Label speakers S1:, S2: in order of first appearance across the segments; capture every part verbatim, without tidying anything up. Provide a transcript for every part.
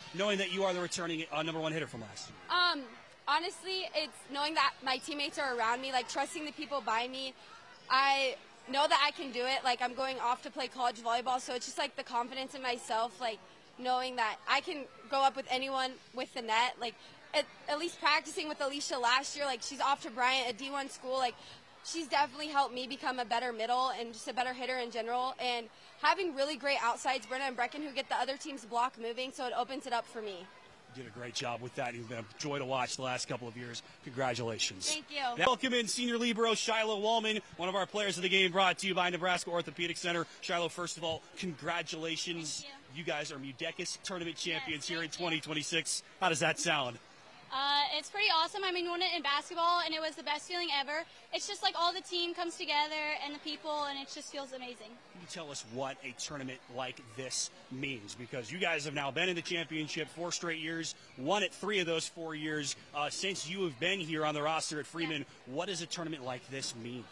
S1: knowing that you are the returning uh, number one hitter from last year?
S2: Um, honestly, it's knowing that my teammates are around me, like trusting the people by me. I know that I can do it. Like, I'm going off to play college volleyball, so it's just like the confidence in myself, like knowing that I can go up with anyone with the net. Like, at, at least practicing with Alicia last year, like she's off to Bryant, a D one school, like she's definitely helped me become a better middle and just a better hitter in general. And having really great outsides, Brenna and Brecken, who get the other team's block moving, so it opens it up for me.
S1: You did a great job with that. You've been a joy to watch the last couple of years. Congratulations.
S2: Thank you.
S1: Now welcome in senior libero Shiloh Wallman, one of our players of the game, brought to you by Nebraska Orthopedic Center. Shiloh, first of all, congratulations.
S3: Thank you.
S1: You guys are Mudecas tournament champions
S3: Yes,
S1: here in
S3: thank
S1: twenty twenty-six. How does that sound?
S3: Uh, it's pretty awesome. I mean, we won it in basketball, and it was the best feeling ever. It's just like all the team comes together and the people, and it just feels amazing.
S1: Can you tell us what a tournament like this means? Because you guys have now been in the championship four straight years, won it three of those four years. Uh, since you have been here on the roster at Freeman, yeah. What does a tournament like this mean?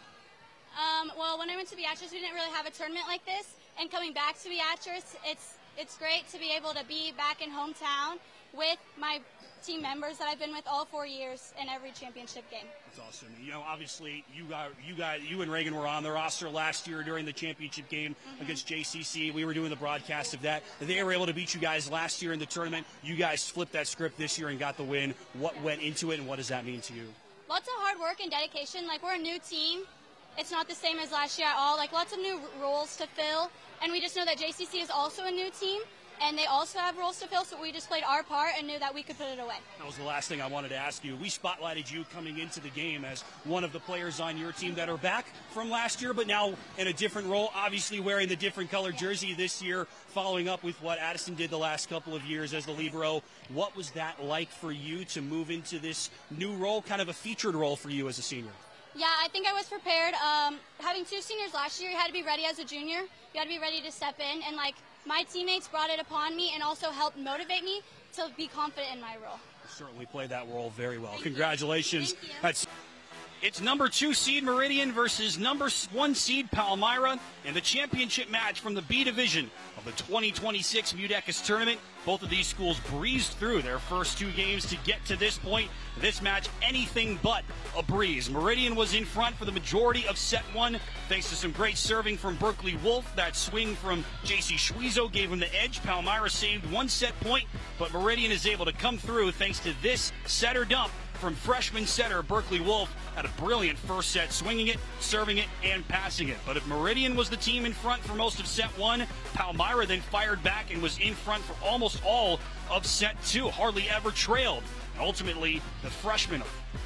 S3: Um, well, when I went to Beatrice, we didn't really have a tournament like this, and coming back to Beatrice, it's it's great to be able to be back in hometown with my team members that I've been with all four years in every championship game.
S1: That's awesome. You know, obviously, you got you got you and Reagan were on the roster last year during the championship game mm-hmm. against J C C. We were doing the broadcast of that. They were able to beat you guys last year in the tournament. You guys flipped that script this year and got the win. What yeah. went into it, and what does that mean to you?
S3: Lots of hard work and dedication. Like, we're a new team. It's not the same as last year at all. Like, lots of new roles to fill, and we just know that J C C is also a new team. And they also have roles to fill, so we just played our part and knew that we could put it away. That
S1: was the last thing I wanted to ask you. We spotlighted you coming into the game as one of the players on your team that are back from last year, but now in a different role, obviously wearing the different color jersey this year, following up with what Addison did the last couple of years as the libero. What was that like for you to move into this new role, kind of a featured role for you as a senior?
S3: Yeah, I think I was prepared. Um, having two seniors last year, you had to be ready as a junior. You had to be ready to step in, and like, my teammates brought it upon me and also helped motivate me to be confident in my role.
S1: You certainly played that role very well. Thank Congratulations.
S3: You. Thank you.
S1: That's It's number two seed Meridian versus number one seed Palmyra in the championship match from the B division of the twenty twenty-six Mudecas tournament. Both of these schools breezed through their first two games to get to this point. This match, anything but a breeze. Meridian was in front for the majority of set one, thanks to some great serving from Berkeley Wolf. That swing from J C Schwezo gave him the edge. Palmyra saved one set point, but Meridian is able to come through thanks to this setter dump from freshman setter Berkeley Wolf. Had a brilliant first set, swinging it, serving it, and passing it. But if Meridian was the team in front for most of set one, Palmyra then fired back and was in front for almost all of set two, hardly ever trailed. And ultimately, the freshmen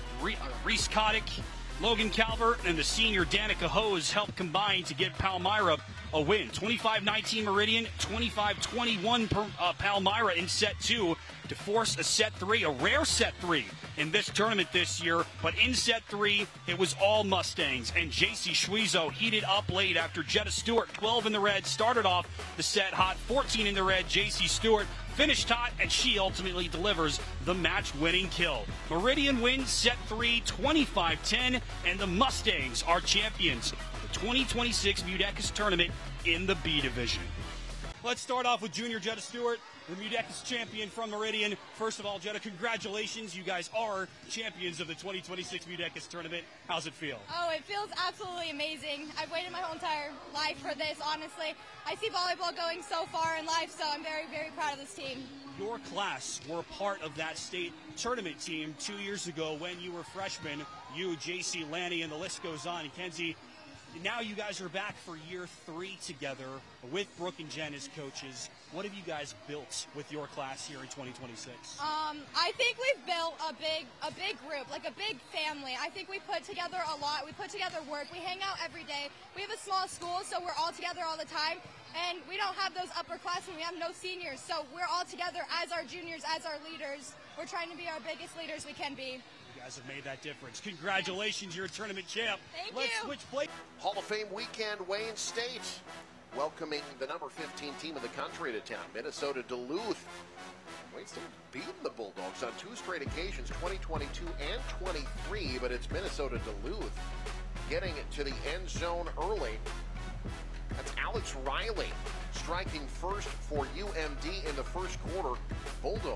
S1: Reese Kotick, Logan Calvert, and the senior Danica Hose helped combine to give Palmyra a win. twenty-five nineteen Meridian, twenty-five twenty-one uh, Palmyra in set two to force a set three, a rare set three in this tournament this year. But in set three, it was all Mustangs, and J C Schwezo heated up late after Jetta Stewart, twelve in the red, started off the set hot, fourteen in the red. J C Stewart finished hot, and she ultimately delivers the match-winning kill. Meridian wins set three, twenty-five ten, and the Mustangs are champions of the twenty twenty-six Mudecas tournament in the B division. Let's start off with junior Jetta Stewart, the Mudecas champion from Meridian. First of all, Jetta, congratulations. You guys are champions of the twenty twenty-six Mudecas tournament. How's it feel?
S4: Oh, it feels absolutely amazing. I've waited my whole entire life for this, honestly. I see volleyball going so far in life, so I'm very, very proud of this team.
S1: Your class were part of that state tournament team two years ago when you were freshmen. You, J C Lanny, and the list goes on. Kenzie, now you guys are back for year three together with Brooke and Jen as coaches. What have you guys built with your class here in twenty twenty-six?
S4: Um, I think we've built a big, a big group, like a big family. I think we put together a lot. We put together work. We hang out every day. We have a small school, so we're all together all the time. And we don't have those upperclassmen. We have no seniors, so we're all together as our juniors, as our leaders. We're trying to be our biggest leaders we can be.
S1: You guys have made that difference. Congratulations, you're a tournament champ.
S4: Thank
S1: Let's
S4: you.
S1: switch play.
S5: Hall of Fame weekend, Wayne State welcoming the number fifteen team in the country to town, Minnesota Duluth. Wayne State beaten the Bulldogs on two straight occasions, twenty twenty-two and twenty-three, but it's Minnesota Duluth getting to the end zone early. That's Alex Riley striking first for U M D in the first quarter. Bulldogs